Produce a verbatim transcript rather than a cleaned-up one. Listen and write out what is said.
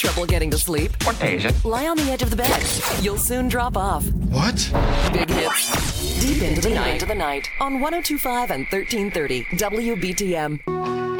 Trouble getting to sleep? What day is it? Lie on the edge of the bed. You'll soon drop off. What? Big hits. Deep into the night. Into the night on one oh two point five and thirteen thirty W B T M.